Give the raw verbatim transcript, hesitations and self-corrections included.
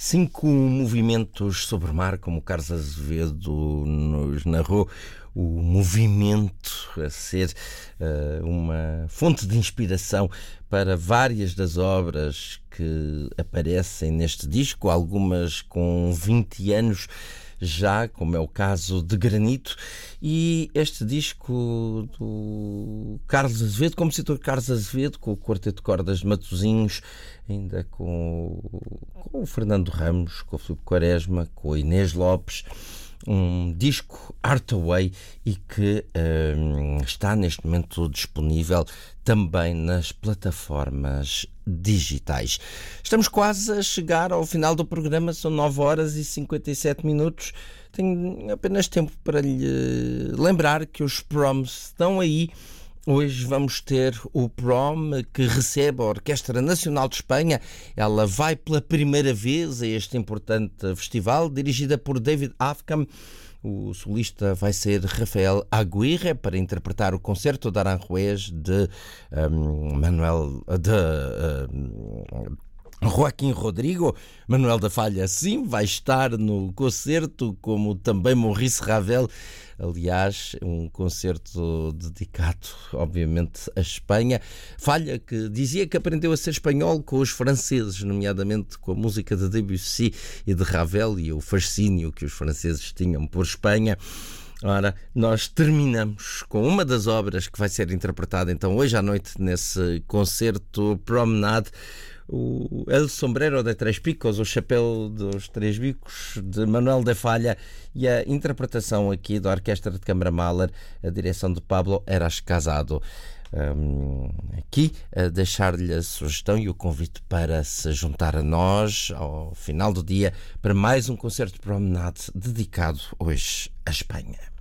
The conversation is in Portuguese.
Cinco movimentos sobre o mar, como o Carlos Azevedo nos narrou, o movimento a ser uh, uma fonte de inspiração para várias das obras que aparecem neste disco, algumas com vinte anos já, como é o caso de Granito, e este disco do Carlos Azevedo, compositor Carlos Azevedo, com o Quarteto de Cordas de Matosinhos, ainda com, com o Fernando Ramos, com o Filipe Quaresma, com a Inês Lopes, um disco Art Away e que um, está neste momento disponível também nas plataformas digitais. Estamos quase a chegar ao final do programa, são nove horas e cinquenta e sete minutos. Tenho apenas tempo para lhe lembrar que os proms estão aí. Hoje vamos ter o Prom, que recebe a Orquestra Nacional de Espanha. Ela vai pela primeira vez a este importante festival, dirigida por David Avcam. O solista vai ser Rafael Aguirre, para interpretar o concerto de Aranjuez de um, Manuel... de... Um, Joaquim Rodrigo. Manuel da Falha, sim, vai estar no concerto, como também Maurice Ravel. Aliás, um concerto dedicado, obviamente, à Espanha. Falha, que dizia que aprendeu a ser espanhol com os franceses, nomeadamente com a música de Debussy e de Ravel e o fascínio que os franceses tinham por Espanha. Ora, nós terminamos com uma das obras que vai ser interpretada então hoje à noite nesse concerto Promenade, o El Sombrero de Tres Picos, o Chapéu dos Três Bicos, de Manuel da Falha, e a interpretação aqui da Orquestra de Câmara Mahler, a direção de Pablo Heras Casado. Um, aqui a deixar-lhe a sugestão e o convite para se juntar a nós ao final do dia para mais um concerto de Promenade dedicado hoje à Espanha.